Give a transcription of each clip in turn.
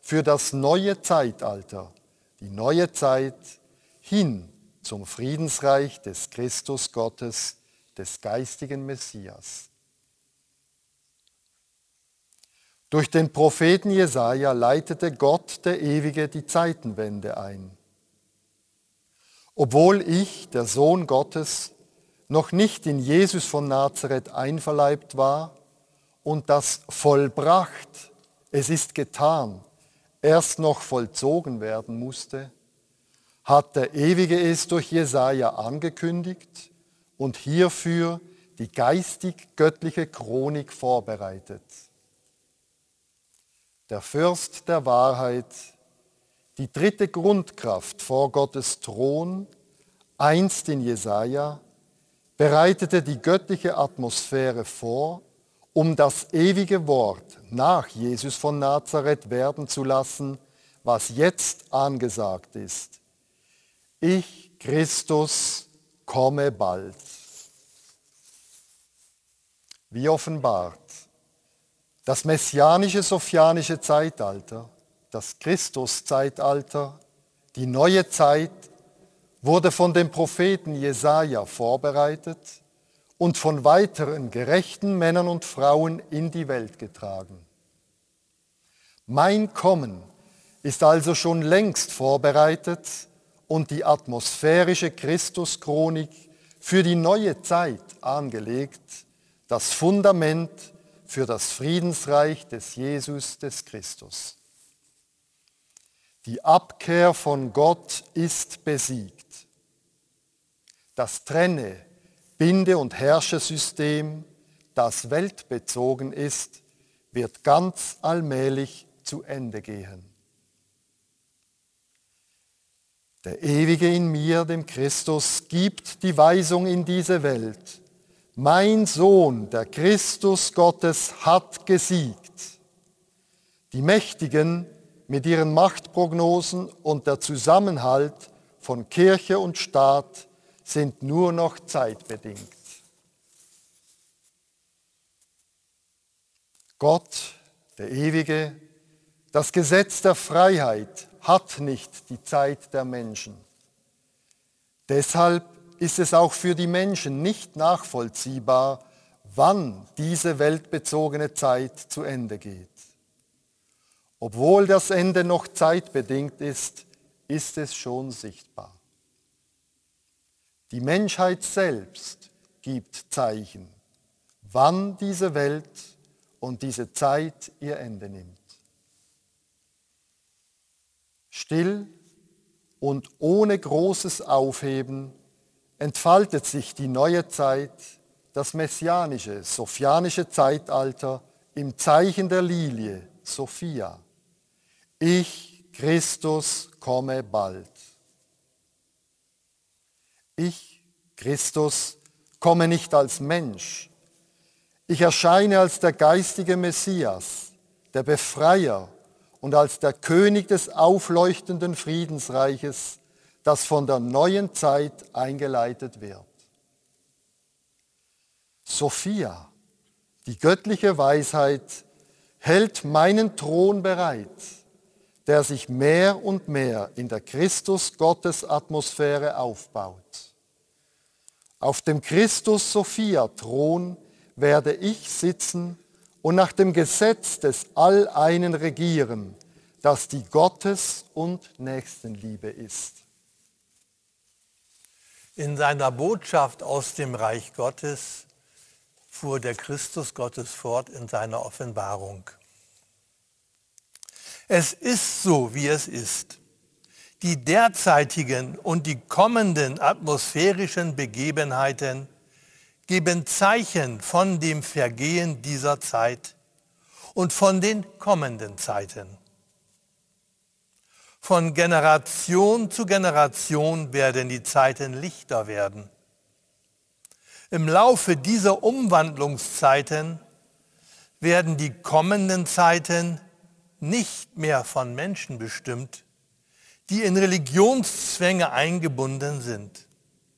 für das neue Zeitalter, die neue Zeit hin zum Friedensreich des Christus Gottes, des geistigen Messias. Durch den Propheten Jesaja leitete Gott, der Ewige, die Zeitenwende ein. Obwohl ich, der Sohn Gottes, noch nicht in Jesus von Nazareth einverleibt war und das vollbracht, es ist getan, erst noch vollzogen werden musste, hat der Ewige es durch Jesaja angekündigt und hierfür die geistig-göttliche Chronik vorbereitet. Der Fürst der Wahrheit, die dritte Grundkraft vor Gottes Thron, einst in Jesaja, bereitete die göttliche Atmosphäre vor, um das ewige Wort nach Jesus von Nazareth werden zu lassen, was jetzt angesagt ist. Ich, Christus, komme bald. Wie offenbart, das messianische sophianische Zeitalter, das Christuszeitalter, die neue Zeit, wurde von dem Propheten Jesaja vorbereitet und von weiteren gerechten Männern und Frauen in die Welt getragen. Mein Kommen ist also schon längst vorbereitet und die atmosphärische Christuschronik für die neue Zeit angelegt, das Fundament für das Friedensreich des Jesus, des Christus. Die Abkehr von Gott ist besiegt. Das Trenne-, Binde- und Herrschersystem, das weltbezogen ist, wird ganz allmählich zu Ende gehen. Der Ewige in mir, dem Christus, gibt die Weisung in diese Welt. Mein Sohn, der Christus Gottes, hat gesiegt. Die Mächtigen mit ihren Machtprognosen und der Zusammenhalt von Kirche und Staat sind nur noch zeitbedingt. Gott, der Ewige, das Gesetz der Freiheit hat nicht die Zeit der Menschen. Deshalb ist es auch für die Menschen nicht nachvollziehbar, wann diese weltbezogene Zeit zu Ende geht. Obwohl das Ende noch zeitbedingt ist, ist es schon sichtbar. Die Menschheit selbst gibt Zeichen, wann diese Welt und diese Zeit ihr Ende nimmt. Still und ohne großes Aufheben entfaltet sich die neue Zeit, das messianische, sophianische Zeitalter im Zeichen der Lilie, Sophia. Ich, Christus, komme bald. Ich, Christus, komme nicht als Mensch. Ich erscheine als der geistige Messias, der Befreier und als der König des aufleuchtenden Friedensreiches, das von der neuen Zeit eingeleitet wird. Sophia, die göttliche Weisheit, hält meinen Thron bereit, der sich mehr und mehr in der Christus-Gottes-Atmosphäre aufbaut. Auf dem Christus-Sophia-Thron werde ich sitzen und nach dem Gesetz des Alleinen regieren, das die Gottes- und Nächstenliebe ist. In seiner Botschaft aus dem Reich Gottes fuhr der Christus Gottes fort in seiner Offenbarung. Es ist so, wie es ist. Die derzeitigen und die kommenden atmosphärischen Begebenheiten geben Zeichen von dem Vergehen dieser Zeit und von den kommenden Zeiten. Von Generation zu Generation werden die Zeiten lichter werden. Im Laufe dieser Umwandlungszeiten werden die kommenden Zeiten nicht mehr von Menschen bestimmt, die in Religionszwänge eingebunden sind.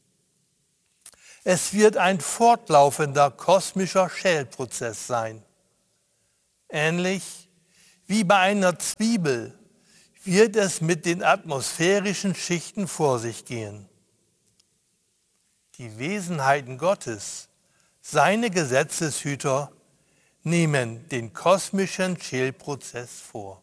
Es wird ein fortlaufender kosmischer Schälprozess sein. Ähnlich wie bei einer Zwiebel wird es mit den atmosphärischen Schichten vor sich gehen. Die Wesenheiten Gottes, seine Gesetzeshüter, nehmen den kosmischen Schälprozess vor.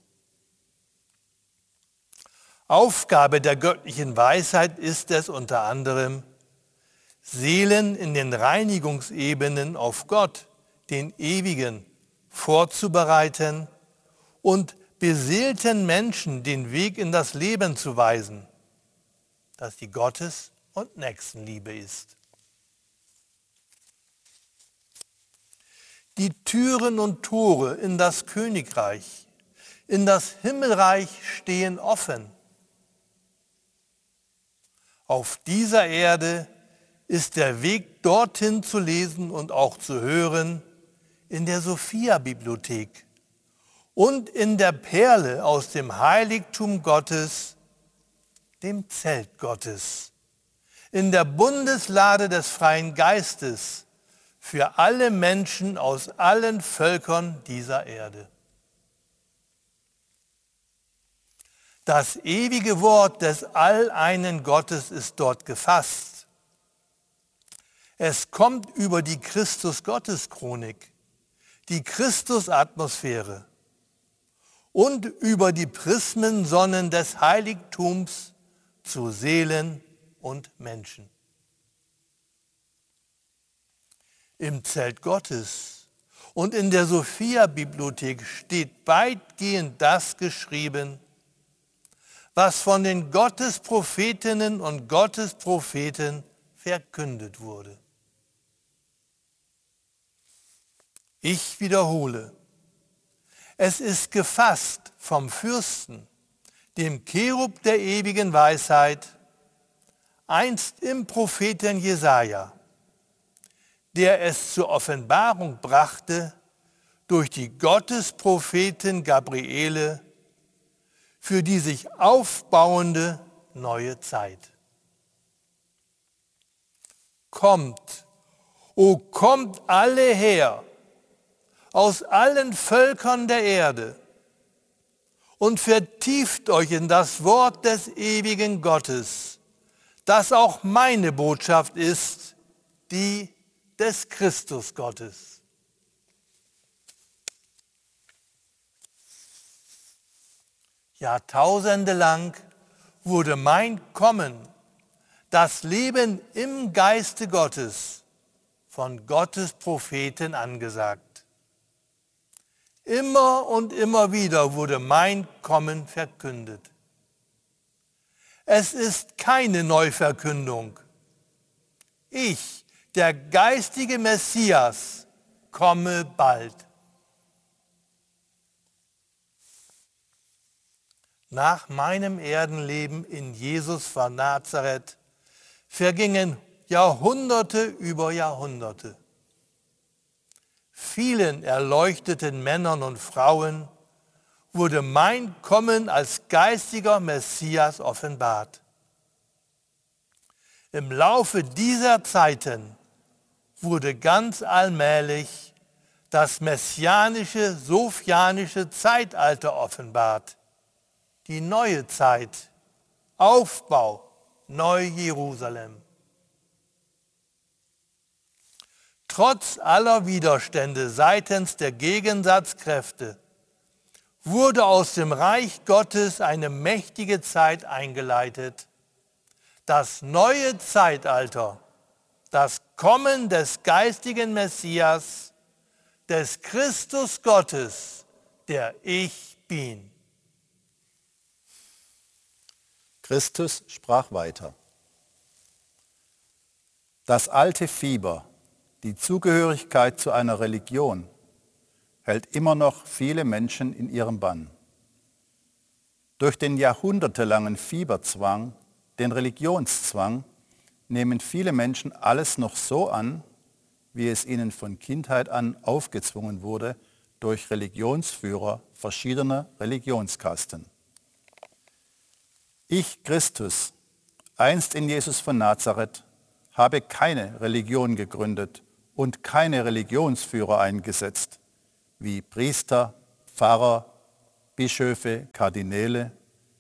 Aufgabe der göttlichen Weisheit ist es unter anderem, Seelen in den Reinigungsebenen auf Gott, den Ewigen, vorzubereiten und beseelten Menschen den Weg in das Leben zu weisen, das die Gottes- und Nächstenliebe ist. Die Türen und Tore in das Königreich, in das Himmelreich stehen offen. Auf dieser Erde ist der Weg dorthin zu lesen und auch zu hören in der Sophia-Bibliothek und in der Perle aus dem Heiligtum Gottes, dem Zelt Gottes, in der Bundeslade des freien Geistes für alle Menschen aus allen Völkern dieser Erde. Das ewige Wort des alleinen Gottes ist dort gefasst. Es kommt über die Christus-Gottes-Chronik, die Christus-Atmosphäre und über die Prismensonnen des Heiligtums zu Seelen und Menschen. Im Zelt Gottes und in der Sophia-Bibliothek steht weitgehend das geschrieben, was von den Gottesprophetinnen und Gottespropheten verkündet wurde. Ich wiederhole, es ist gefasst vom Fürsten, dem Cherub der ewigen Weisheit, einst im Propheten Jesaja, der es zur Offenbarung brachte durch die Gottespropheten Gabriele für die sich aufbauende neue Zeit. Kommt, o kommt alle her, aus allen Völkern der Erde und vertieft euch in das Wort des ewigen Gottes, das auch meine Botschaft ist, die des Christus Gottes. Jahrtausende lang wurde mein Kommen, das Leben im Geiste Gottes, von Gottes Propheten angesagt. Immer und immer wieder wurde mein Kommen verkündet. Es ist keine Neuverkündung. Ich, der geistige Messias, komme bald. Nach meinem Erdenleben in Jesus von Nazareth vergingen Jahrhunderte über Jahrhunderte. Vielen erleuchteten Männern und Frauen wurde mein Kommen als geistiger Messias offenbart. Im Laufe dieser Zeiten wurde ganz allmählich das messianische, sophianische Zeitalter offenbart. Die neue Zeit, Aufbau, Neu-Jerusalem. Trotz aller Widerstände seitens der Gegensatzkräfte wurde aus dem Reich Gottes eine mächtige Zeit eingeleitet. Das neue Zeitalter, das Kommen des geistigen Messias, des Christus Gottes, der ich bin. Christus sprach weiter. Das alte Fieber, die Zugehörigkeit zu einer Religion, hält immer noch viele Menschen in ihrem Bann. Durch den jahrhundertelangen Fieberzwang, den Religionszwang, nehmen viele Menschen alles noch so an, wie es ihnen von Kindheit an aufgezwungen wurde durch Religionsführer verschiedener Religionskasten. Ich, Christus, einst in Jesus von Nazareth, habe keine Religion gegründet und keine Religionsführer eingesetzt, wie Priester, Pfarrer, Bischöfe, Kardinäle,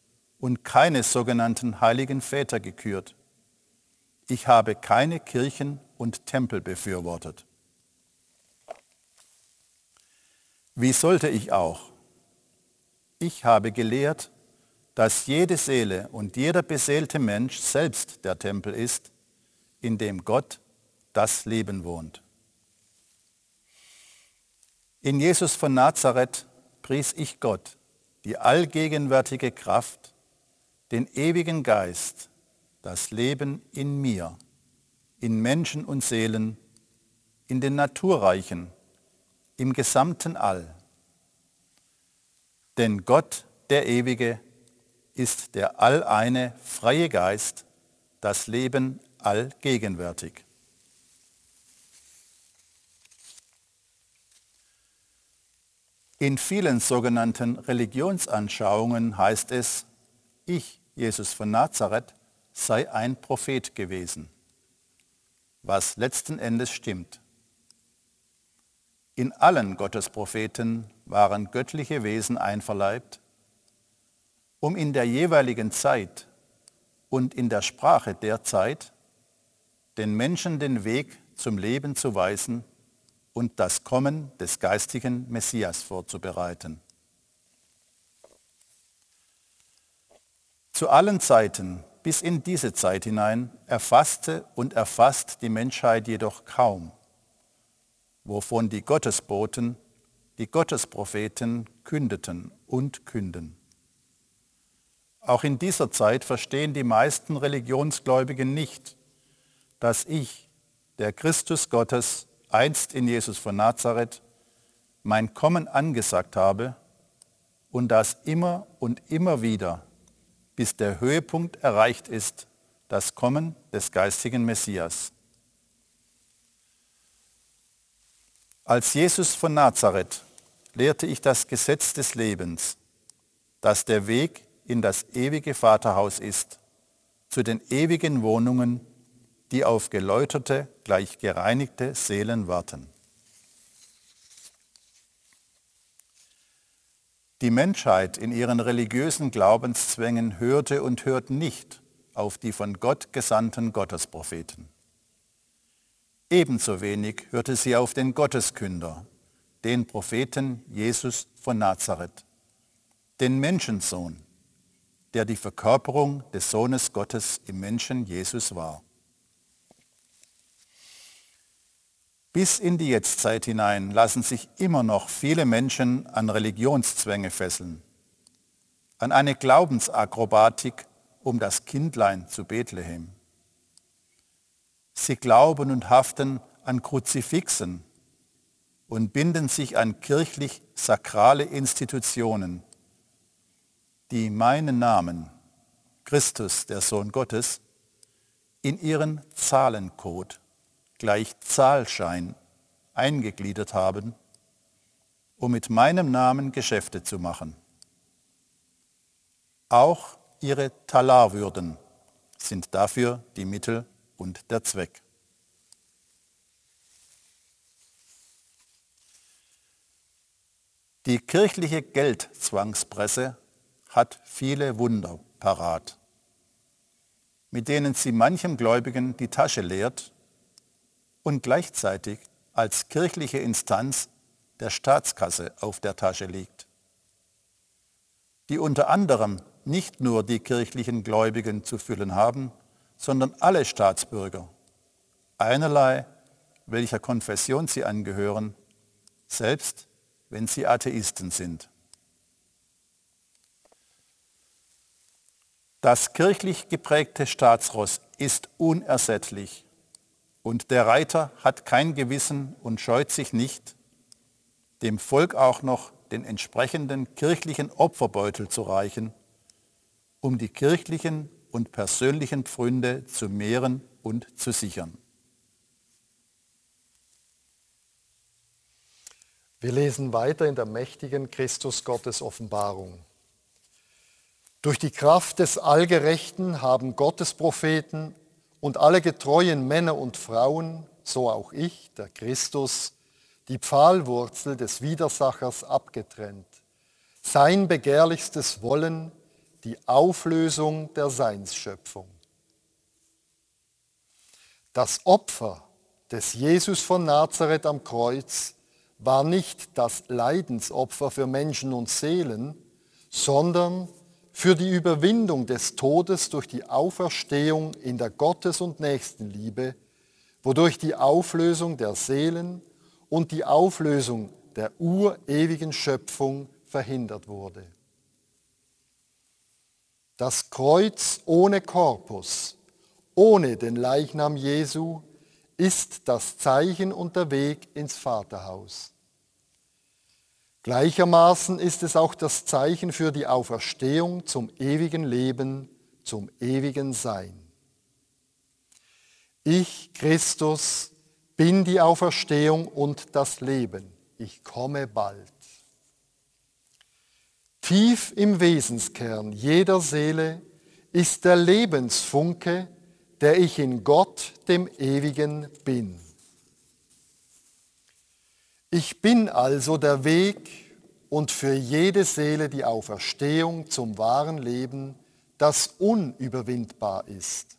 und keine sogenannten heiligen Väter gekürt. Ich habe keine Kirchen und Tempel befürwortet. Wie sollte ich auch? Ich habe gelehrt, dass jede Seele und jeder beseelte Mensch selbst der Tempel ist, in dem Gott das Leben wohnt. In Jesus von Nazareth pries ich Gott, die allgegenwärtige Kraft, den ewigen Geist, das Leben in mir, in Menschen und Seelen, in den Naturreichen, im gesamten All. Denn Gott, der Ewige, ist der alleine freie Geist, das Leben allgegenwärtig. In vielen sogenannten Religionsanschauungen heißt es, ich, Jesus von Nazareth, sei ein Prophet gewesen, was letzten Endes stimmt. In allen Gottespropheten waren göttliche Wesen einverleibt, um in der jeweiligen Zeit und in der Sprache der Zeit den Menschen den Weg zum Leben zu weisen und das Kommen des geistigen Messias vorzubereiten. Zu allen Zeiten bis in diese Zeit hinein erfasste und erfasst die Menschheit jedoch kaum, wovon die Gottesboten, die Gottespropheten kündeten und künden. Auch in dieser Zeit verstehen die meisten Religionsgläubigen nicht, dass ich, der Christus Gottes, einst in Jesus von Nazareth, mein Kommen angesagt habe und das immer und immer wieder, bis der Höhepunkt erreicht ist, das Kommen des geistigen Messias. Als Jesus von Nazareth lehrte ich das Gesetz des Lebens, das der Weg in das ewige Vaterhaus ist, zu den ewigen Wohnungen, die auf geläuterte, gleich gereinigte Seelen warten. Die Menschheit in ihren religiösen Glaubenszwängen hörte und hört nicht auf die von Gott gesandten Gottespropheten. Ebenso wenig hörte sie auf den Gotteskünder, den Propheten Jesus von Nazareth, den Menschensohn, der die Verkörperung des Sohnes Gottes im Menschen Jesus war. Bis in die Jetztzeit hinein lassen sich immer noch viele Menschen an Religionszwänge fesseln, an eine Glaubensakrobatik um das Kindlein zu Bethlehem. Sie glauben und haften an Kruzifixen und binden sich an kirchlich-sakrale Institutionen, die meinen Namen, Christus, der Sohn Gottes, in ihren Zahlencode gleich Zahlschein eingegliedert haben, um mit meinem Namen Geschäfte zu machen. Auch ihre Talarwürden sind dafür die Mittel und der Zweck. Die kirchliche Geldzwangspresse hat viele Wunder parat, mit denen sie manchem Gläubigen die Tasche leert und gleichzeitig als kirchliche Instanz der Staatskasse auf der Tasche liegt, die unter anderem nicht nur die kirchlichen Gläubigen zu füllen haben, sondern alle Staatsbürger, einerlei welcher Konfession sie angehören, selbst wenn sie Atheisten sind. Das kirchlich geprägte Staatsross ist unersättlich und der Reiter hat kein Gewissen und scheut sich nicht, dem Volk auch noch den entsprechenden kirchlichen Opferbeutel zu reichen, um die kirchlichen und persönlichen Pfründe zu mehren und zu sichern. Wir lesen weiter in der mächtigen Christus-Gottes-Offenbarung. Durch die Kraft des Allgerechten haben Gottes Propheten und alle getreuen Männer und Frauen, so auch ich, der Christus, die Pfahlwurzel des Widersachers abgetrennt, sein begehrlichstes Wollen, die Auflösung der Seinsschöpfung. Das Opfer des Jesus von Nazareth am Kreuz war nicht das Leidensopfer für Menschen und Seelen, sondern für die Überwindung des Todes durch die Auferstehung in der Gottes- und Nächstenliebe, wodurch die Auflösung der Seelen und die Auflösung der urewigen Schöpfung verhindert wurde. Das Kreuz ohne Korpus, ohne den Leichnam Jesu, ist das Zeichen und der Weg ins Vaterhaus. Gleichermaßen ist es auch das Zeichen für die Auferstehung zum ewigen Leben, zum ewigen Sein. Ich, Christus, bin die Auferstehung und das Leben. Ich komme bald. Tief im Wesenskern jeder Seele ist der Lebensfunke, der ich in Gott, dem Ewigen, bin. Ich bin also der Weg und für jede Seele die Auferstehung zum wahren Leben, das unüberwindbar ist.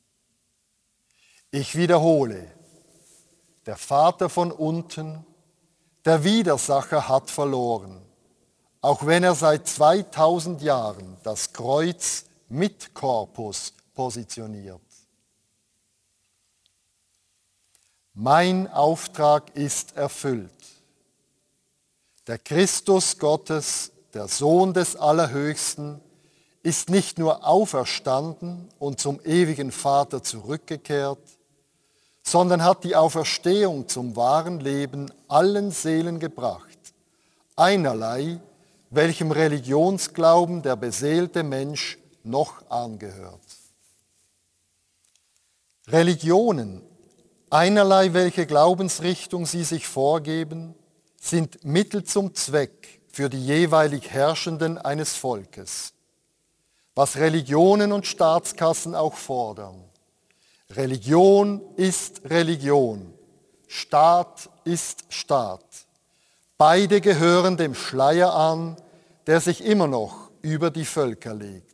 Ich wiederhole, der Vater von unten, der Widersacher hat verloren, auch wenn er seit 2000 Jahren das Kreuz mit Korpus positioniert. Mein Auftrag ist erfüllt. Der Christus Gottes, der Sohn des Allerhöchsten, ist nicht nur auferstanden und zum ewigen Vater zurückgekehrt, sondern hat die Auferstehung zum wahren Leben allen Seelen gebracht, einerlei, welchem Religionsglauben der beseelte Mensch noch angehört. Religionen, einerlei welche Glaubensrichtung sie sich vorgeben, sind Mittel zum Zweck für die jeweilig Herrschenden eines Volkes, was Religionen und Staatskassen auch fordern. Religion ist Religion, Staat ist Staat. Beide gehören dem Schleier an, der sich immer noch über die Völker legt.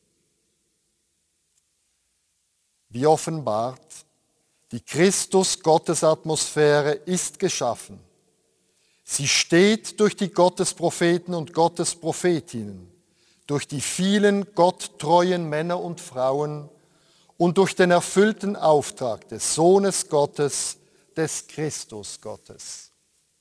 Wie offenbart, die Christus-Gottes-Atmosphäre ist geschaffen. Sie steht durch die Gottespropheten und Gottesprophetinnen, durch die vielen gotttreuen Männer und Frauen und durch den erfüllten Auftrag des Sohnes Gottes, des Christus Gottes.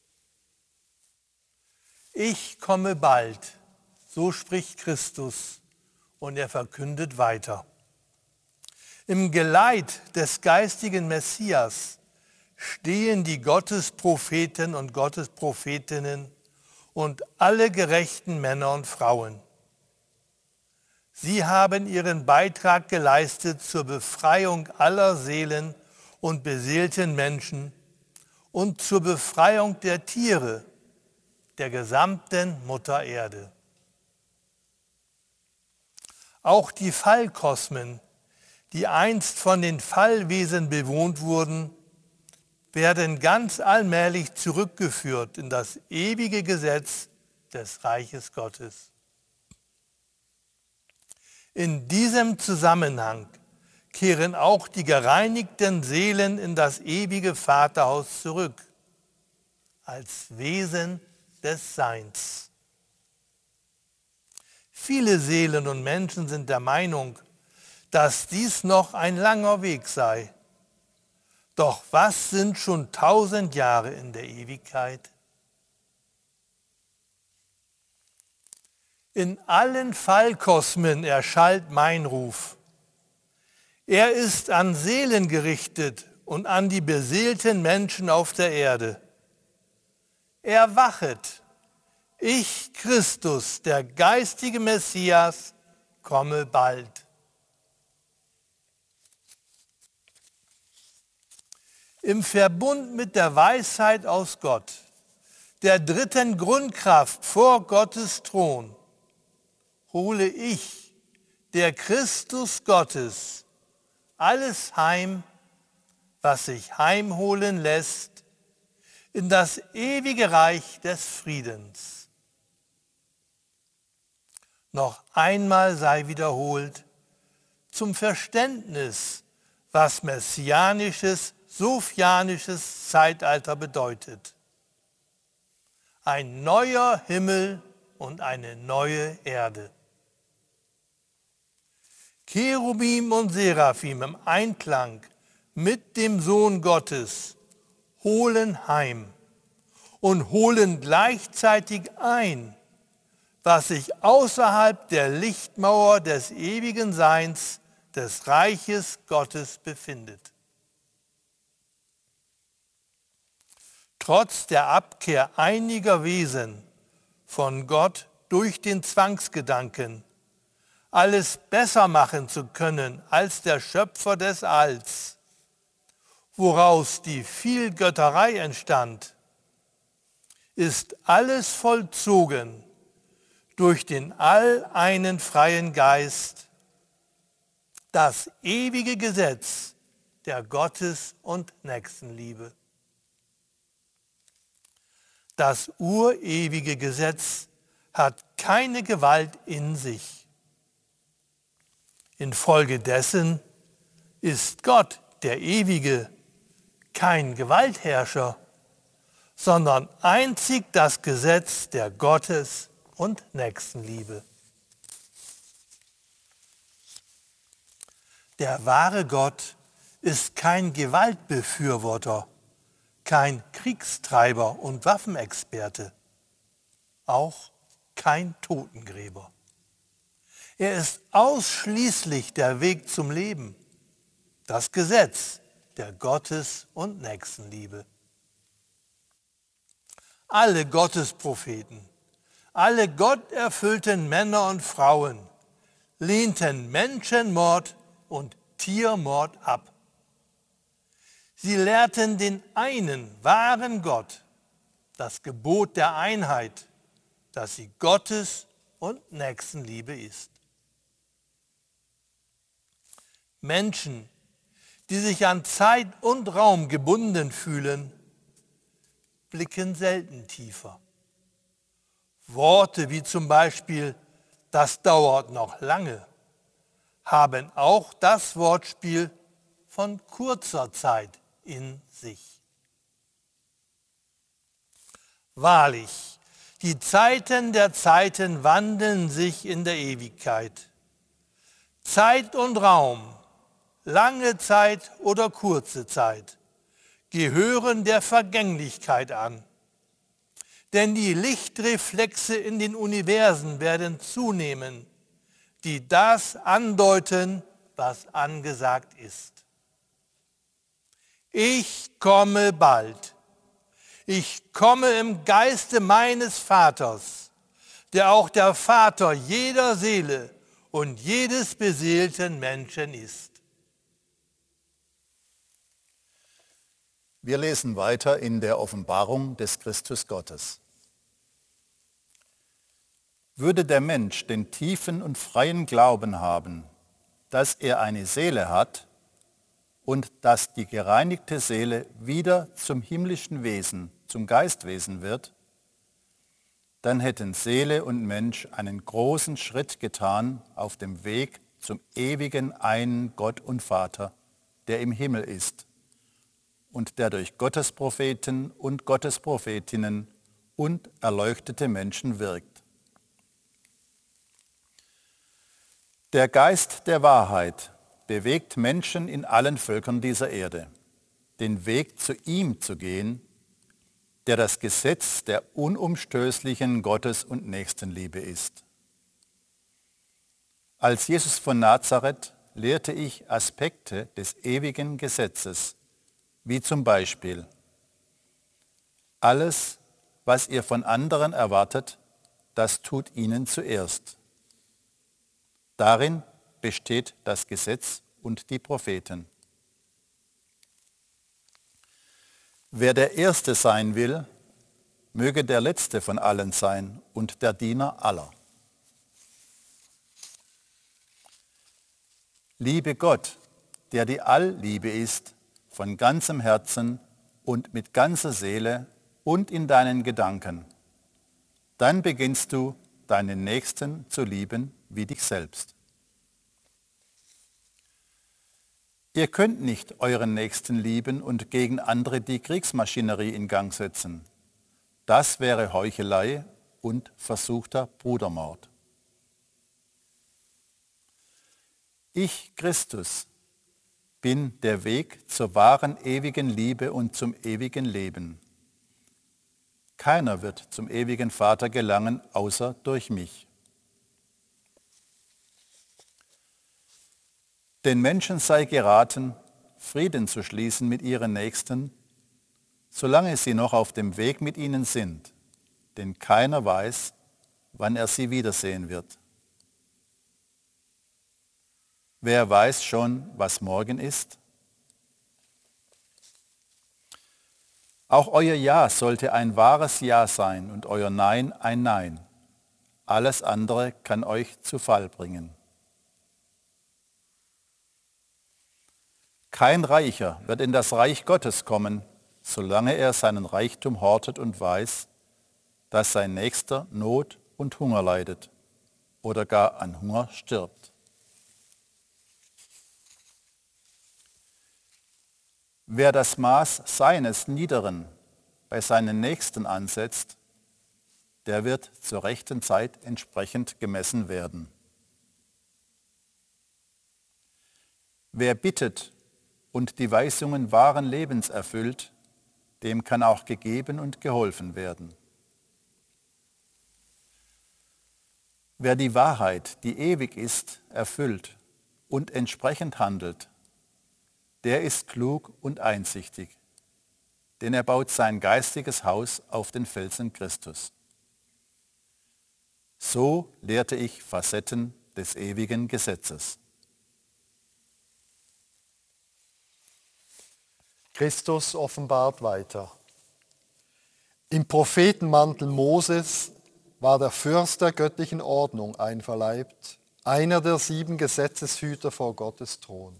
Ich komme bald, so spricht Christus, und er verkündet weiter. Im Geleit des geistigen Messias stehen die Gottespropheten und Gottesprophetinnen und alle gerechten Männer und Frauen. Sie haben ihren Beitrag geleistet zur Befreiung aller Seelen und beseelten Menschen und zur Befreiung der Tiere, der gesamten Mutter Erde. Auch die Fallkosmen, die einst von den Fallwesen bewohnt wurden, werden ganz allmählich zurückgeführt in das ewige Gesetz des Reiches Gottes. In diesem Zusammenhang kehren auch die gereinigten Seelen in das ewige Vaterhaus zurück, als Wesen des Seins. Viele Seelen und Menschen sind der Meinung, dass dies noch ein langer Weg sei. Doch was sind schon 1000 Jahre in der Ewigkeit? In allen Fallkosmen erschallt mein Ruf. Er ist an Seelen gerichtet und an die beseelten Menschen auf der Erde. Erwachet, ich, Christus, der geistige Messias, komme bald. Im Verbund mit der Weisheit aus Gott, der dritten Grundkraft vor Gottes Thron, hole ich, der Christus Gottes, alles heim, was sich heimholen lässt, in das ewige Reich des Friedens. noch einmal sei wiederholt, zum Verständnis, was messianisches, sophianisches Zeitalter bedeutet. Ein neuer Himmel und eine neue Erde. Cherubim und Seraphim im Einklang mit dem Sohn Gottes holen heim und holen gleichzeitig ein, was sich außerhalb der Lichtmauer des ewigen Seins des Reiches Gottes befindet. Trotz der Abkehr einiger Wesen von Gott durch den Zwangsgedanken, alles besser machen zu können als der Schöpfer des Alls, woraus die Vielgötterei entstand, ist alles vollzogen durch den alleinen freien Geist, das ewige Gesetz der Gottes- und Nächstenliebe. Das urewige Gesetz hat keine Gewalt in sich. Infolgedessen ist Gott, der Ewige, kein Gewaltherrscher, sondern einzig das Gesetz der Gottes- und Nächstenliebe. Der wahre Gott ist kein Gewaltbefürworter, kein Kriegstreiber und Waffenexperte, auch kein Totengräber. Er ist ausschließlich der Weg zum Leben, das Gesetz der Gottes- und Nächstenliebe. Alle Gottespropheten, alle gotterfüllten Männer und Frauen lehnten Menschenmord und Tiermord ab. Sie lehrten den einen wahren Gott, das Gebot der Einheit, dass sie Gottes- und Nächstenliebe ist. Menschen, die sich an Zeit und Raum gebunden fühlen, blicken selten tiefer. Worte wie zum Beispiel „das dauert noch lange" haben auch das Wortspiel von kurzer Zeit in sich. Wahrlich, die Zeiten der Zeiten wandeln sich in der Ewigkeit. Zeit und Raum, lange Zeit oder kurze Zeit, gehören der Vergänglichkeit an. Denn die Lichtreflexe in den Universen werden zunehmen, die das andeuten, was angesagt ist. Ich komme bald. Ich komme im Geiste meines Vaters, der auch der Vater jeder Seele und jedes beseelten Menschen ist. Wir lesen weiter in der Offenbarung des Christus Gottes. Würde der Mensch den tiefen und freien Glauben haben, dass er eine Seele hat und dass die gereinigte Seele wieder zum himmlischen Wesen, zum Geistwesen wird, dann hätten Seele und Mensch einen großen Schritt getan auf dem Weg zum ewigen einen Gott und Vater, der im Himmel ist und der durch Gottespropheten und Gottesprophetinnen und erleuchtete Menschen wirkt. Der Geist der Wahrheit bewegt Menschen in allen Völkern dieser Erde, den Weg zu ihm zu gehen, der das Gesetz der unumstößlichen Gottes- und Nächstenliebe ist. Als Jesus von Nazareth lehrte ich Aspekte des ewigen Gesetzes, wie zum Beispiel: Alles, was ihr von anderen erwartet, das tut ihnen zuerst. Darin besteht das Gesetz und die Propheten. Wer der Erste sein will, möge der Letzte von allen sein und der Diener aller. Liebe Gott, der die Allliebe ist, von ganzem Herzen und mit ganzer Seele und in deinen Gedanken. Dann beginnst du, deinen Nächsten zu lieben wie dich selbst. Ihr könnt nicht euren Nächsten lieben und gegen andere die Kriegsmaschinerie in Gang setzen. Das wäre Heuchelei und versuchter Brudermord. Ich, Christus, bin der Weg zur wahren ewigen Liebe und zum ewigen Leben. Keiner wird zum ewigen Vater gelangen, außer durch mich. Den Menschen sei geraten, Frieden zu schließen mit ihren Nächsten, solange sie noch auf dem Weg mit ihnen sind, denn keiner weiß, wann er sie wiedersehen wird. Wer weiß schon, was morgen ist? Auch euer Ja sollte ein wahres Ja sein und euer Nein ein Nein. Alles andere kann euch zu Fall bringen. Kein Reicher wird in das Reich Gottes kommen, solange er seinen Reichtum hortet und weiß, dass sein Nächster Not und Hunger leidet oder gar an Hunger stirbt. Wer das Maß seines Niederen bei seinen Nächsten ansetzt, der wird zur rechten Zeit entsprechend gemessen werden. Wer bittet und die Weisungen wahren Lebens erfüllt, dem kann auch gegeben und geholfen werden. Wer die Wahrheit, die ewig ist, erfüllt und entsprechend handelt, der ist klug und einsichtig, denn er baut sein geistiges Haus auf den Felsen Christus. So lehrte ich Facetten des ewigen Gesetzes. Christus offenbart weiter. Im Prophetenmantel Moses war der Fürst der göttlichen Ordnung einverleibt, einer der 7 Gesetzeshüter vor Gottes Thron.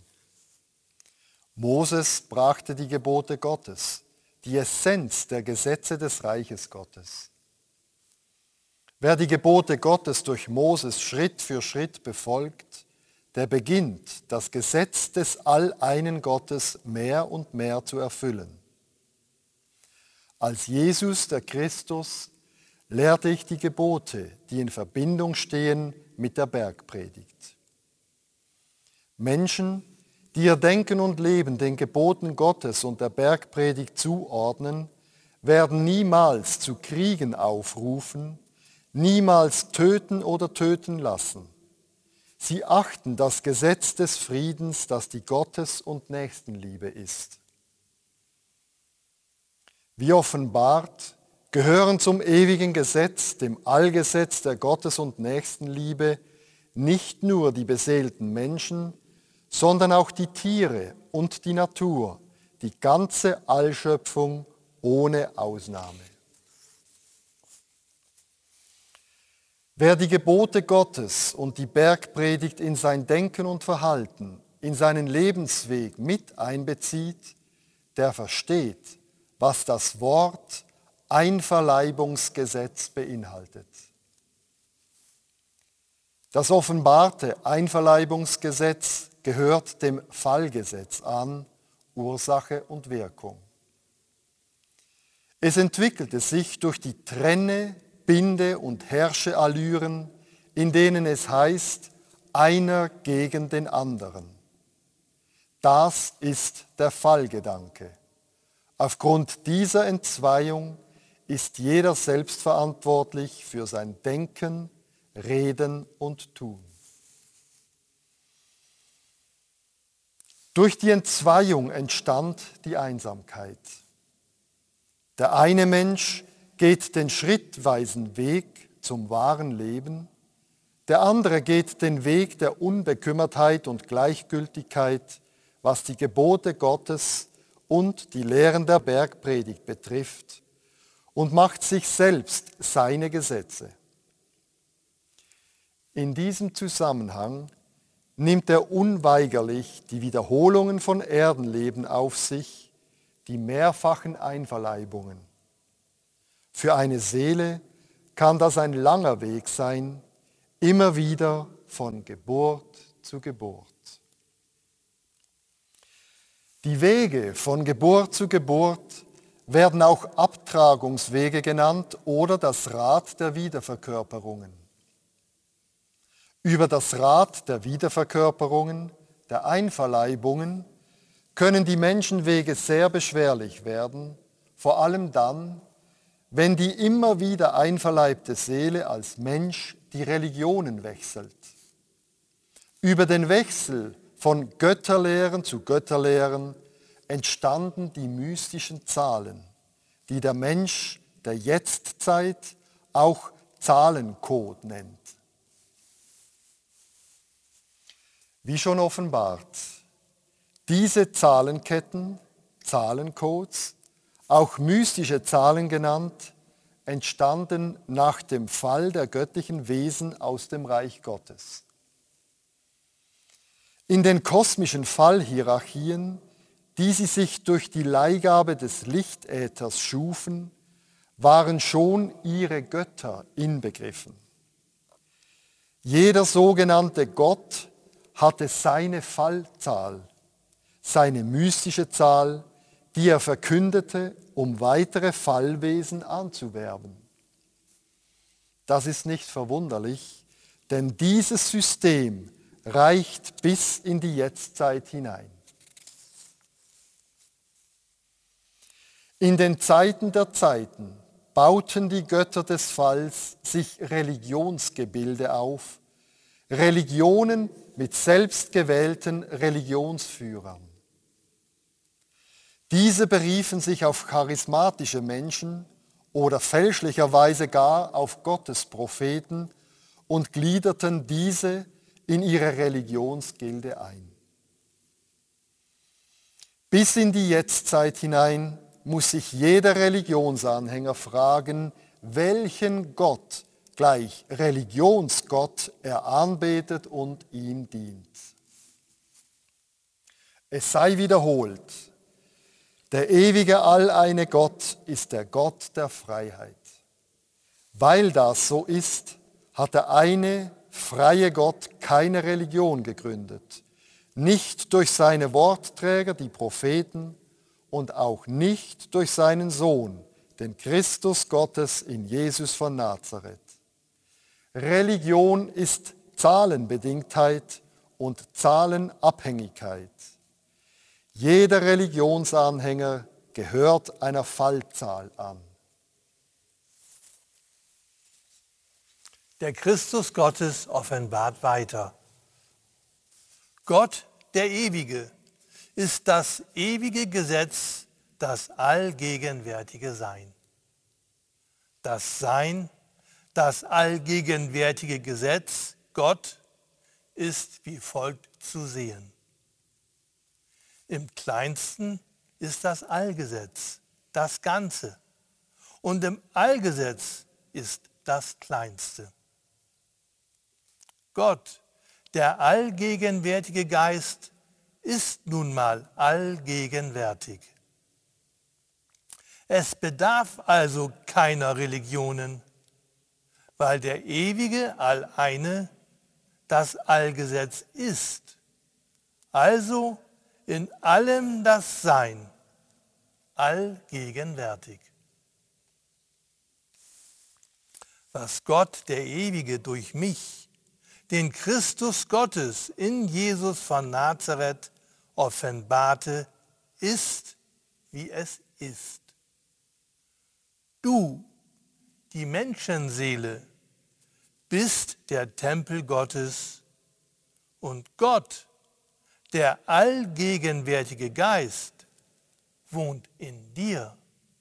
Moses brachte die Gebote Gottes, die Essenz der Gesetze des Reiches Gottes. Wer die Gebote Gottes durch Moses Schritt für Schritt befolgt, der beginnt, das Gesetz des Alleinen Gottes mehr und mehr zu erfüllen. Als Jesus, der Christus, lehrte ich die Gebote, die in Verbindung stehen mit der Bergpredigt. Menschen, die ihr Denken und Leben den Geboten Gottes und der Bergpredigt zuordnen, werden niemals zu Kriegen aufrufen, niemals töten oder töten lassen. Sie achten das Gesetz des Friedens, das die Gottes- und Nächstenliebe ist. Wie offenbart, gehören zum ewigen Gesetz, dem Allgesetz der Gottes- und Nächstenliebe, nicht nur die beseelten Menschen, sondern auch die Tiere und die Natur, die ganze Allschöpfung ohne Ausnahme. Wer die Gebote Gottes und die Bergpredigt in sein Denken und Verhalten, in seinen Lebensweg mit einbezieht, der versteht, was das Wort Einverleibungsgesetz beinhaltet. Das offenbarte Einverleibungsgesetz gehört dem Fallgesetz an, Ursache und Wirkung. Es entwickelte sich durch die Trenne-, Binde- und Herrscheallüren, in denen es heißt, einer gegen den anderen. Das ist der Fallgedanke. Aufgrund dieser Entzweiung ist jeder selbstverantwortlich für sein Denken, Reden und Tun. Durch die Entzweiung entstand die Einsamkeit. Der eine Mensch geht den schrittweisen Weg zum wahren Leben, der andere geht den Weg der Unbekümmertheit und Gleichgültigkeit, was die Gebote Gottes und die Lehren der Bergpredigt betrifft, und macht sich selbst seine Gesetze. In diesem Zusammenhang nimmt er unweigerlich die Wiederholungen von Erdenleben auf sich, die mehrfachen Einverleibungen. Für eine Seele kann das ein langer Weg sein, immer wieder von Geburt zu Geburt. Die Wege von Geburt zu Geburt werden auch Abtragungswege genannt oder das Rad der Wiederverkörperungen. Über das Rad der Wiederverkörperungen, der Einverleibungen, können die Menschenwege sehr beschwerlich werden, vor allem dann, wenn die immer wieder einverleibte Seele als Mensch die Religionen wechselt. Über den Wechsel von Götterlehren zu Götterlehren entstanden die mystischen Zahlen, die der Mensch der Jetztzeit auch Zahlencode nennt. Wie schon offenbart, diese Zahlenketten, Zahlencodes, auch mystische Zahlen genannt, entstanden nach dem Fall der göttlichen Wesen aus dem Reich Gottes. In den kosmischen Fallhierarchien, die sie sich durch die Leihgabe des Lichtäthers schufen, waren schon ihre Götter inbegriffen. Jeder sogenannte Gott hatte seine Fallzahl, seine mystische Zahl, die er verkündete, um weitere Fallwesen anzuwerben. Das ist nicht verwunderlich, denn dieses System reicht bis in die Jetztzeit hinein. In den Zeiten der Zeiten bauten die Götter des Falls sich Religionsgebilde auf, Religionen mit selbstgewählten Religionsführern. Diese beriefen sich auf charismatische Menschen oder fälschlicherweise gar auf Gottespropheten und gliederten diese in ihre Religionsgilde ein. Bis in die Jetztzeit hinein muss sich jeder Religionsanhänger fragen, welchen Gott gleich Religionsgott er anbetet und ihm dient. Es sei wiederholt, der ewige alleine Gott ist der Gott der Freiheit. Weil das so ist, hat der eine freie Gott keine Religion gegründet, nicht durch seine Wortträger, die Propheten, und auch nicht durch seinen Sohn, den Christus Gottes in Jesus von Nazareth. Religion ist Zahlenbedingtheit und Zahlenabhängigkeit. Jeder Religionsanhänger gehört einer Fallzahl an. Der Christus Gottes offenbart weiter. Gott, der Ewige, ist das ewige Gesetz, das allgegenwärtige Sein. Das Sein, das allgegenwärtige Gesetz, Gott, ist wie folgt zu sehen. Im Kleinsten ist das Allgesetz, das Ganze. Und im Allgesetz ist das Kleinste. Gott, der allgegenwärtige Geist, ist nun mal allgegenwärtig. Es bedarf also keiner Religionen, weil der ewige Alleine das Allgesetz ist, also in allem das Sein, allgegenwärtig. Was Gott, der Ewige, durch mich, den Christus Gottes in Jesus von Nazareth offenbarte, ist, wie es ist. Du, die Menschenseele, bist der Tempel Gottes und Gott, der allgegenwärtige Geist, wohnt in dir.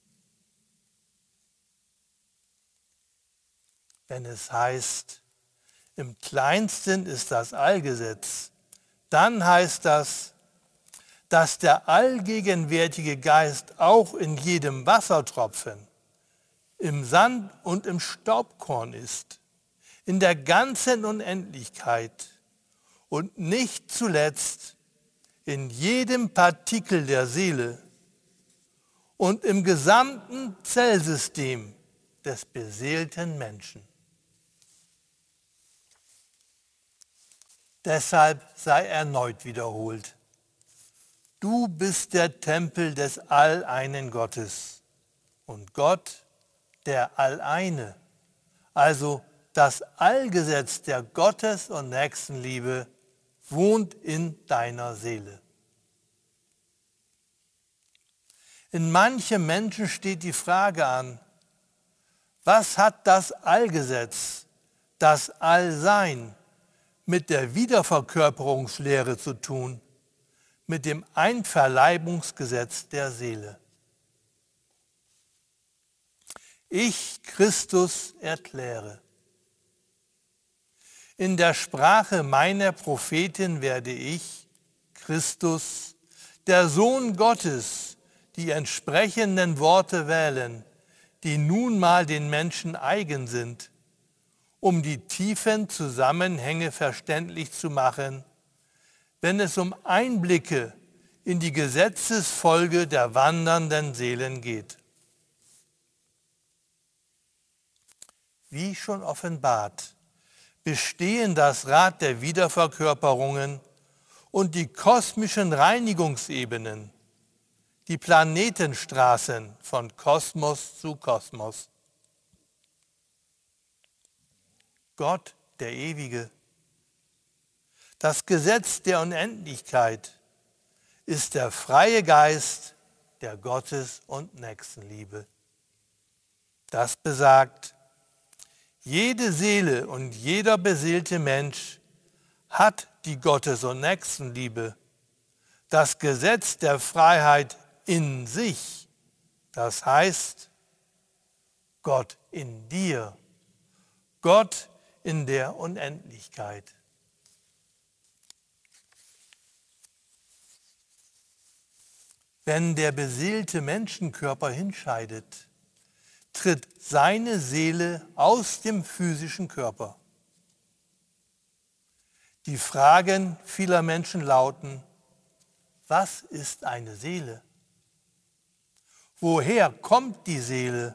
Wenn es heißt, im Kleinsten ist das Allgesetz, dann heißt das, dass der allgegenwärtige Geist auch in jedem Wassertropfen, im Sand und im Staubkorn ist, in der ganzen Unendlichkeit und nicht zuletzt in jedem Partikel der Seele und im gesamten Zellsystem des beseelten Menschen. Deshalb sei erneut wiederholt: Du bist der Tempel des alleinen Gottes und Gott, der Alleine, also das Allgesetz der Gottes- und Nächstenliebe, wohnt in deiner Seele. In manchem Menschen steht die Frage an: Was hat das Allgesetz, das Allsein mit der Wiederverkörperungslehre zu tun, mit dem Einverleibungsgesetz der Seele? Ich, Christus, erkläre: In der Sprache meiner Prophetin werde ich, Christus, der Sohn Gottes, die entsprechenden Worte wählen, die nun mal den Menschen eigen sind, um die tiefen Zusammenhänge verständlich zu machen, wenn es um Einblicke in die Gesetzesfolge der wandernden Seelen geht. Wie schon offenbart, bestehen das Rad der Wiederverkörperungen und die kosmischen Reinigungsebenen, die Planetenstraßen von Kosmos zu Kosmos. Gott, der Ewige, das Gesetz der Unendlichkeit, ist der freie Geist der Gottes- und Nächstenliebe. Das besagt, jede Seele und jeder beseelte Mensch hat die Gottes- und Nächstenliebe, das Gesetz der Freiheit in sich, das heißt Gott in dir, Gott in der Unendlichkeit. Wenn der beseelte Menschenkörper hinscheidet, tritt seine Seele aus dem physischen Körper. Die Fragen vieler Menschen lauten: Was ist eine Seele? Woher kommt die Seele?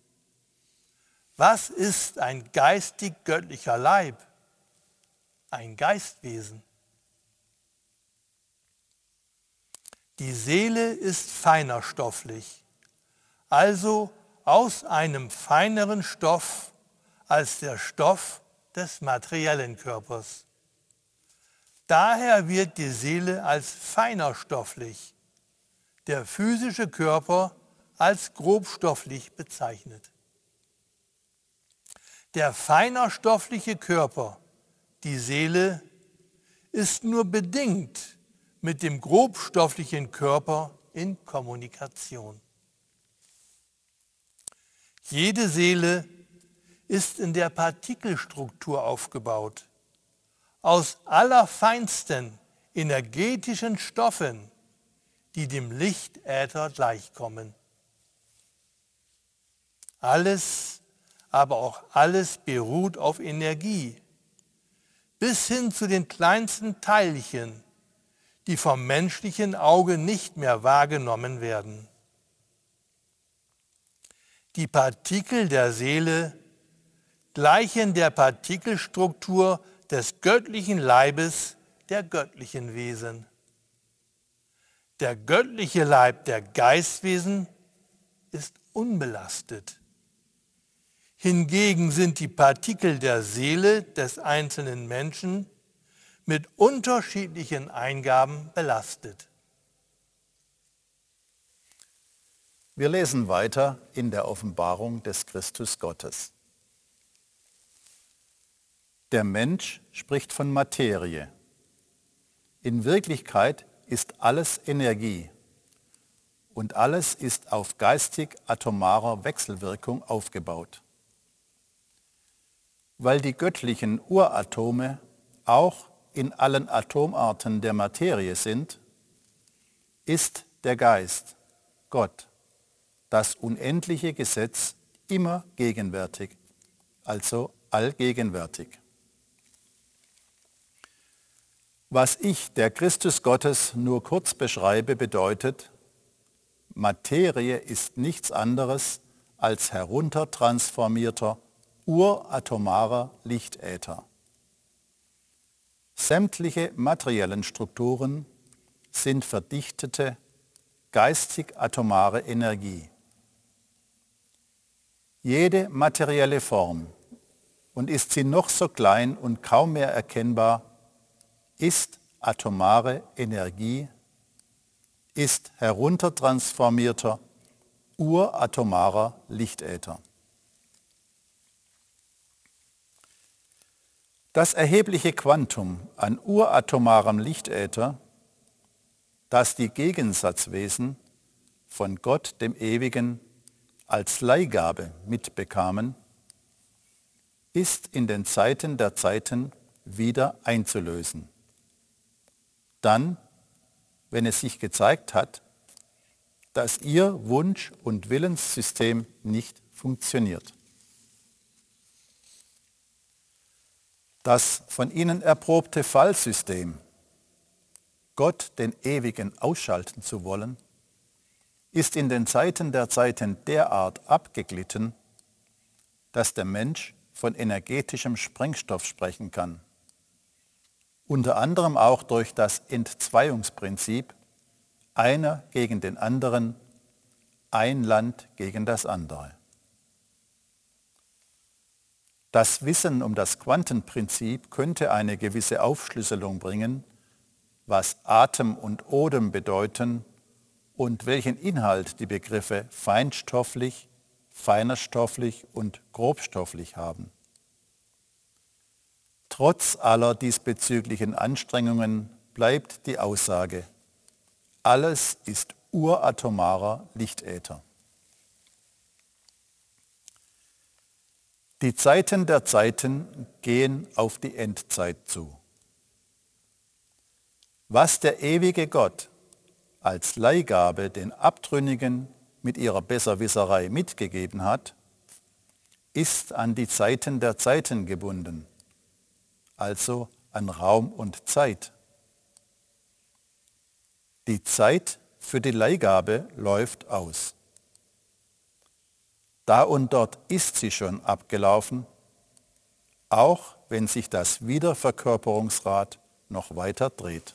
Was ist ein geistig-göttlicher Leib, ein Geistwesen? Die Seele ist feiner stofflich, also aus einem feineren Stoff als der Stoff des materiellen Körpers. Daher wird die Seele als feiner stofflich, der physische Körper als grobstofflich bezeichnet. Der feinerstoffliche Körper, die Seele, ist nur bedingt mit dem grobstofflichen Körper in Kommunikation. Jede Seele ist in der Partikelstruktur aufgebaut, aus allerfeinsten energetischen Stoffen, die dem Lichtäther gleichkommen. Alles, aber auch alles beruht auf Energie, bis hin zu den kleinsten Teilchen, die vom menschlichen Auge nicht mehr wahrgenommen werden. Die Partikel der Seele gleichen der Partikelstruktur des göttlichen Leibes der göttlichen Wesen. Der göttliche Leib der Geistwesen ist unbelastet. Hingegen sind die Partikel der Seele des einzelnen Menschen mit unterschiedlichen Eingaben belastet. Wir lesen weiter in der Offenbarung des Christus Gottes. Der Mensch spricht von Materie. In Wirklichkeit ist alles Energie und alles ist auf geistig-atomarer Wechselwirkung aufgebaut. Weil die göttlichen Uratome auch in allen Atomarten der Materie sind, ist der Geist, Gott, das unendliche Gesetz immer gegenwärtig, also allgegenwärtig. Was ich, der Christus Gottes, nur kurz beschreibe, bedeutet, Materie ist nichts anderes als heruntertransformierter, uratomarer Lichtäther. Sämtliche materiellen Strukturen sind verdichtete, geistig-atomare Energie. Jede materielle Form, und ist sie noch so klein und kaum mehr erkennbar, ist atomare Energie, ist heruntertransformierter, uratomarer Lichtäther. Das erhebliche Quantum an uratomarem Lichtäther, das die Gegensatzwesen von Gott, dem Ewigen, als Leihgabe mitbekamen, ist in den Zeiten der Zeiten wieder einzulösen. Dann, wenn es sich gezeigt hat, dass ihr Wunsch- und Willenssystem nicht funktioniert. Das von ihnen erprobte Fallsystem, Gott den Ewigen ausschalten zu wollen, ist in den Zeiten der Zeiten derart abgeglitten, dass der Mensch von energetischem Sprengstoff sprechen kann. Unter anderem auch durch das Entzweiungsprinzip, einer gegen den anderen, ein Land gegen das andere. Das Wissen um das Quantenprinzip könnte eine gewisse Aufschlüsselung bringen, was Atem und Odem bedeuten und welchen Inhalt die Begriffe feinstofflich, feinerstofflich und grobstofflich haben. Trotz aller diesbezüglichen Anstrengungen bleibt die Aussage: Alles ist uratomarer Lichtäther. Die Zeiten der Zeiten gehen auf die Endzeit zu. Was der ewige Gott als Leihgabe den Abtrünnigen mit ihrer Besserwisserei mitgegeben hat, ist an die Zeiten der Zeiten gebunden, also an Raum und Zeit. Die Zeit für die Leihgabe läuft aus. Da und dort ist sie schon abgelaufen, auch wenn sich das Wiederverkörperungsrad noch weiter dreht.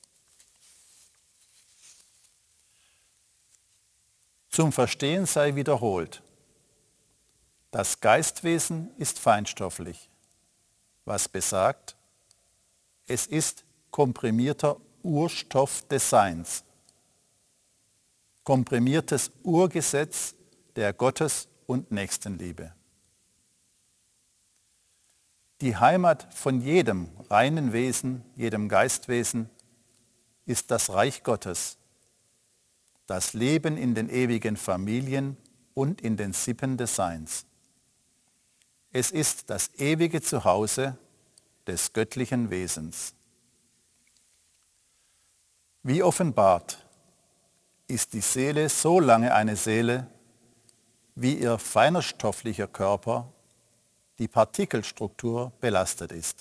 Zum Verstehen sei wiederholt: Das Geistwesen ist feinstofflich, was besagt, es ist komprimierter Urstoff des Seins, komprimiertes Urgesetz der Gottes- und Nächstenliebe. Die Heimat von jedem reinen Wesen, jedem Geistwesen, ist das Reich Gottes, das Leben in den ewigen Familien und in den Sippen des Seins. Es ist das ewige Zuhause des göttlichen Wesens. Wie offenbart ist die Seele so lange eine Seele, wie ihr feinerstofflicher Körper, die Partikelstruktur, belastet ist.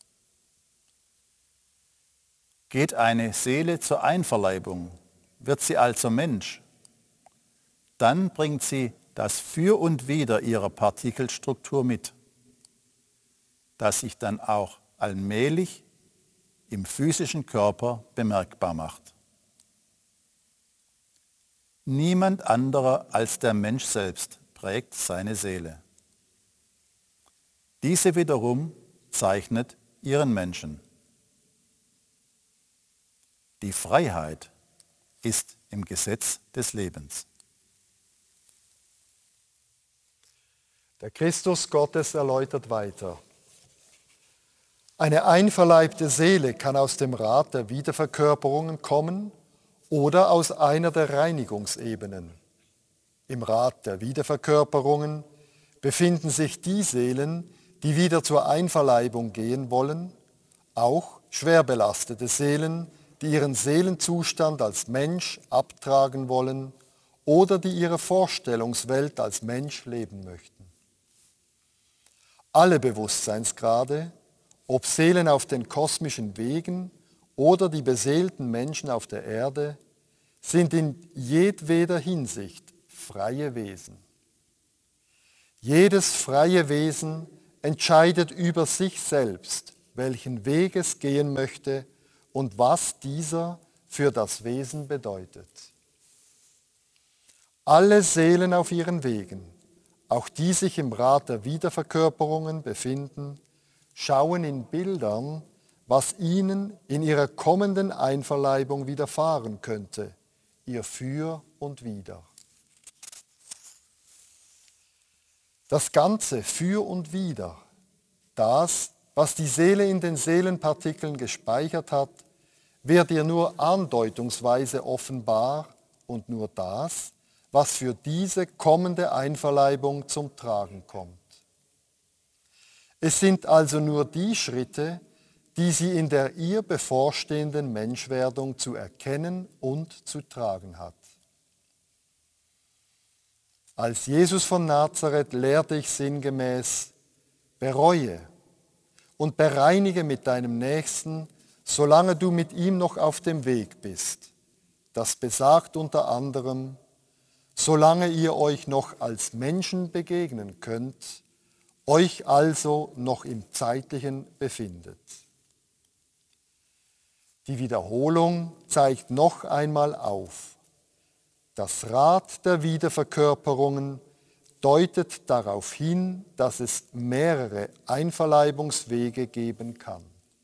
Geht eine Seele zur Einverleibung, wird sie also Mensch, dann bringt sie das Für und Wider ihrer Partikelstruktur mit, das sich dann auch allmählich im physischen Körper bemerkbar macht. Niemand anderer als der Mensch selbst prägt seine Seele. Diese wiederum zeichnet ihren Menschen. Die Freiheit ist im Gesetz des Lebens. Der Christus Gottes erläutert weiter: Eine einverleibte Seele kann aus dem Rat der Wiederverkörperungen kommen oder aus einer der Reinigungsebenen. Im Rat der Wiederverkörperungen befinden sich die Seelen, die wieder zur Einverleibung gehen wollen, auch schwer belastete Seelen, die ihren Seelenzustand als Mensch abtragen wollen oder die ihre Vorstellungswelt als Mensch leben möchten. Alle Bewusstseinsgrade, ob Seelen auf den kosmischen Wegen oder die beseelten Menschen auf der Erde, sind in jedweder Hinsicht freie Wesen. Jedes freie Wesen entscheidet über sich selbst, welchen Weg es gehen möchte und was dieser für das Wesen bedeutet. Alle Seelen auf ihren Wegen, auch die sich im Rat der Wiederverkörperungen befinden, schauen in Bildern, was ihnen in ihrer kommenden Einverleibung widerfahren könnte, ihr Für und Wider. Das Ganze Für und Wider, das, was die Seele in den Seelenpartikeln gespeichert hat, wird ihr nur andeutungsweise offenbar und nur das, was für diese kommende Einverleibung zum Tragen kommt. Es sind also nur die Schritte, die sie in der ihr bevorstehenden Menschwerdung zu erkennen und zu tragen hat. Als Jesus von Nazareth lehrte ich sinngemäß, bereue und bereinige mit deinem Nächsten, solange du mit ihm noch auf dem Weg bist. Das besagt unter anderem, solange ihr euch noch als Menschen begegnen könnt, euch also noch im Zeitlichen befindet. Die Wiederholung zeigt noch einmal auf, das Rad der Wiederverkörperungen deutet darauf hin, dass es mehrere Einverleibungswege geben kann.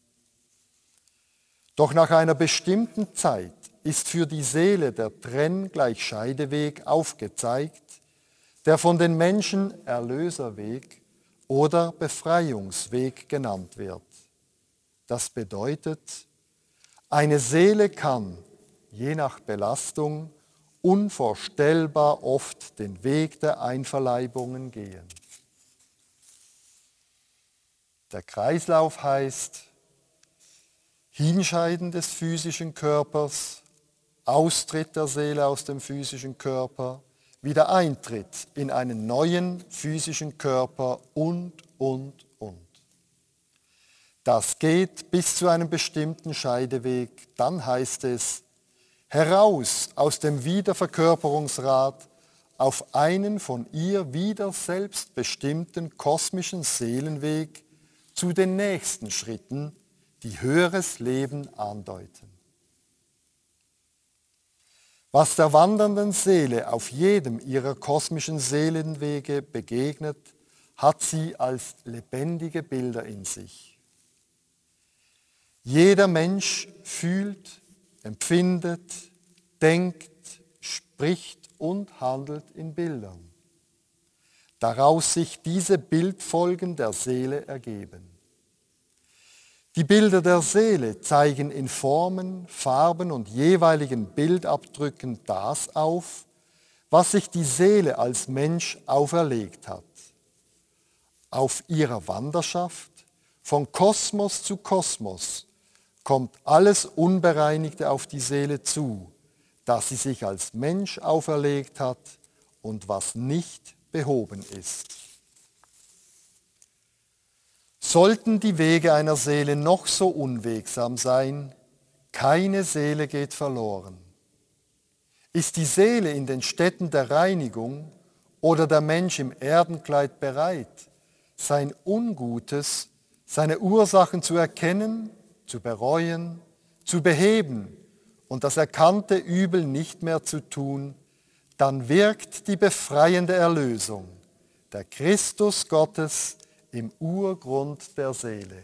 Doch nach einer bestimmten Zeit ist für die Seele der Trenn-Scheideweg aufgezeigt, der von den Menschen Erlöserweg oder Befreiungsweg genannt wird. Das bedeutet, eine Seele kann, je nach Belastung, unvorstellbar oft den Weg der Einverleibungen gehen. Der Kreislauf heißt Hinscheiden des physischen Körpers, Austritt der Seele aus dem physischen Körper, wieder Eintritt in einen neuen physischen Körper und. Das geht bis zu einem bestimmten Scheideweg. Dann heißt es, heraus aus dem Wiederverkörperungsrad auf einen von ihr wieder selbstbestimmten kosmischen Seelenweg zu den nächsten Schritten, die höheres Leben andeuten. Was der wandernden Seele auf jedem ihrer kosmischen Seelenwege begegnet, hat sie als lebendige Bilder in sich. Jeder Mensch fühlt, empfindet, denkt, spricht und handelt in Bildern. Daraus sich diese Bildfolgen der Seele ergeben. Die Bilder der Seele zeigen in Formen, Farben und jeweiligen Bildabdrücken das auf, was sich die Seele als Mensch auferlegt hat. Auf ihrer Wanderschaft von Kosmos zu Kosmos kommt alles Unbereinigte auf die Seele zu, das sie sich als Mensch auferlegt hat und was nicht behoben ist. Sollten die Wege einer Seele noch so unwegsam sein, keine Seele geht verloren. Ist die Seele in den Städten der Reinigung oder der Mensch im Erdenkleid bereit, sein Ungutes, seine Ursachen zu erkennen, zu bereuen, zu beheben und das erkannte Übel nicht mehr zu tun, dann wirkt die befreiende Erlösung, der Christus Gottes im Urgrund der Seele.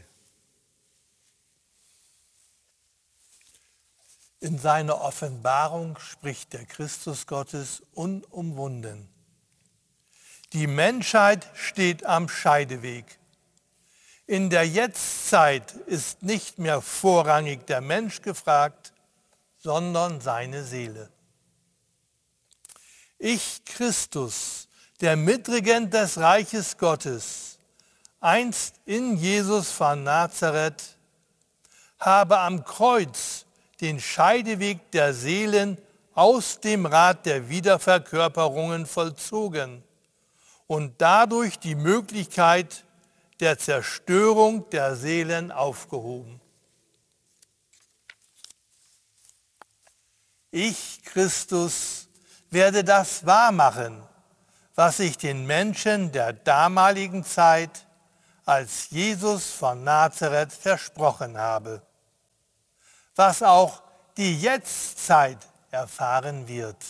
In seiner Offenbarung spricht der Christus Gottes unumwunden. Die Menschheit steht am Scheideweg. In der Jetztzeit ist nicht mehr vorrangig der Mensch gefragt, sondern seine Seele. Ich, Christus, der Mitregent des Reiches Gottes, einst in Jesus von Nazareth, habe am Kreuz den Scheideweg der Seelen aus dem Rad der Wiederverkörperungen vollzogen und dadurch die Möglichkeit der Zerstörung der Seelen aufgehoben. Ich, Christus, werde das wahrmachen, was ich den Menschen der damaligen Zeit als Jesus von Nazareth versprochen habe, was auch die Jetztzeit erfahren wird.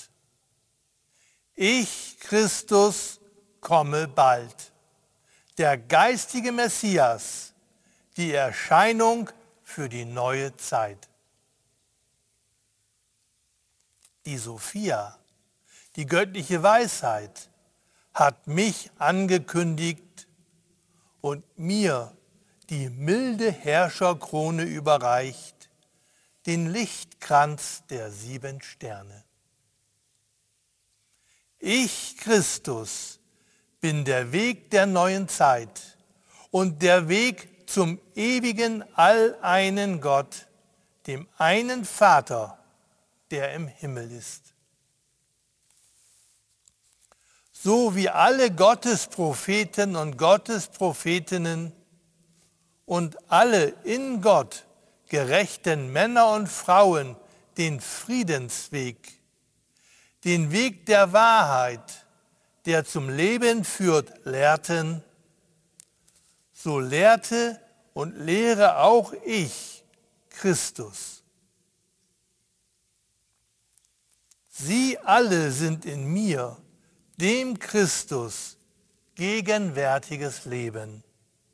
Ich, Christus, komme bald. Der geistige Messias, die Erscheinung für die neue Zeit. Die Sophia, die göttliche Weisheit, hat mich angekündigt und mir die milde Herrscherkrone überreicht, den Lichtkranz der 7 Sterne. Ich, Christus, bin der Weg der neuen Zeit und der Weg zum ewigen alleinen Gott, dem einen Vater, der im Himmel ist. So wie alle Gottespropheten und Gottesprophetinnen und alle in Gott gerechten Männer und Frauen den Friedensweg, den Weg der Wahrheit, der zum Leben führt, lehrten, so lehrte und lehre auch ich, Christus. Sie alle sind in mir, dem Christus, gegenwärtiges Leben.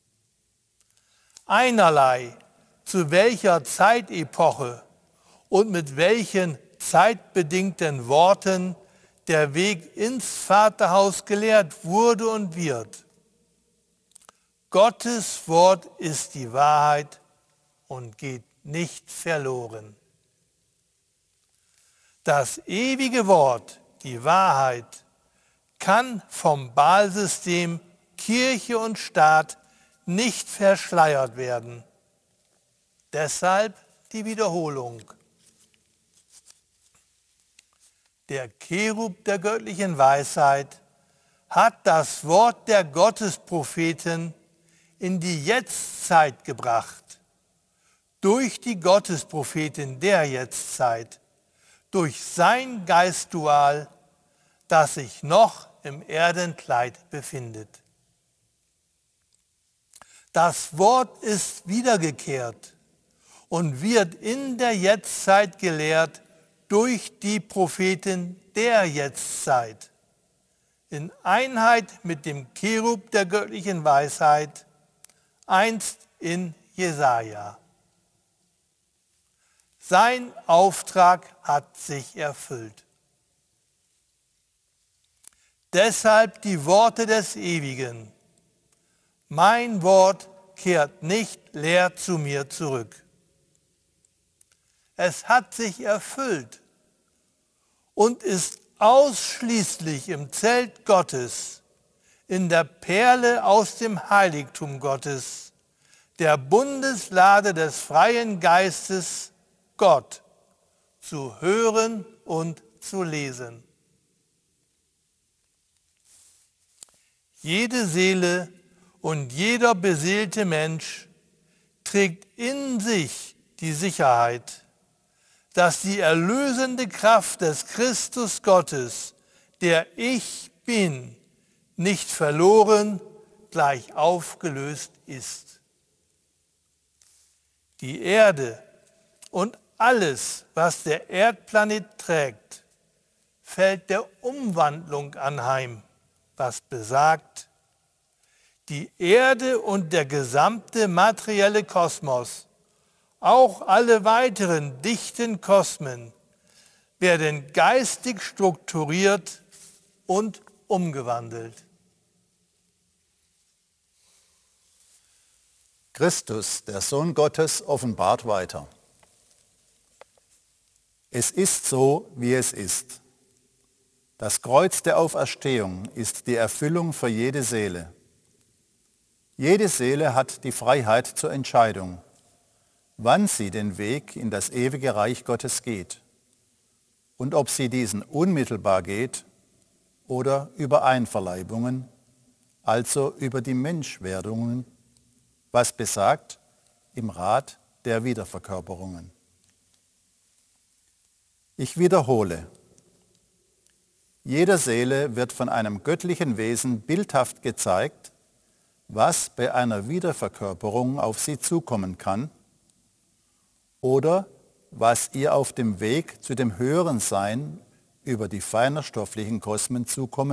Einerlei, zu welcher Zeitepoche und mit welchen zeitbedingten Worten der Weg ins Vaterhaus gelehrt wurde und wird. Gottes Wort ist die Wahrheit und geht nicht verloren. Das ewige Wort, die Wahrheit, kann vom Baalsystem Kirche und Staat nicht verschleiert werden. Deshalb die Wiederholung. Der Cherub der göttlichen Weisheit hat das Wort der Gottespropheten in die Jetztzeit gebracht. Durch die Gottespropheten der Jetztzeit, durch sein Geistdual, das sich noch im Erdenkleid befindet. Das Wort ist wiedergekehrt und wird in der Jetztzeit gelehrt durch die Propheten der Jetztzeit, in Einheit mit dem Cherub der göttlichen Weisheit, einst in Jesaja. Sein Auftrag hat sich erfüllt. Deshalb die Worte des Ewigen. Mein Wort kehrt nicht leer zu mir zurück. Es hat sich erfüllt und ist ausschließlich im Zelt Gottes, in der Perle aus dem Heiligtum Gottes, der Bundeslade des freien Geistes, Gott, zu hören und zu lesen. Jede Seele und jeder beseelte Mensch trägt in sich die Sicherheit, dass die erlösende Kraft des Christus Gottes, der ich bin, nicht verloren, gleich aufgelöst ist. Die Erde und alles, was der Erdplanet trägt, fällt der Umwandlung anheim, was besagt, die Erde und der gesamte materielle Kosmos, auch alle weiteren dichten Kosmen, werden geistig strukturiert und umgewandelt. Christus, der Sohn Gottes, offenbart weiter. Es ist so, wie es ist. Das Kreuz der Auferstehung ist die Erfüllung für jede Seele. Jede Seele hat die Freiheit zur Entscheidung, wann sie den Weg in das ewige Reich Gottes geht und ob sie diesen unmittelbar geht oder über Einverleibungen, also über die Menschwerdungen, was besagt im Rat der Wiederverkörperungen. Ich wiederhole, Jeder Seele wird von einem göttlichen Wesen bildhaft gezeigt, was bei einer Wiederverkörperung auf sie zukommen kann oder was ihr auf dem Weg zu dem höheren Sein über die feiner stofflichen Kosmen zukommen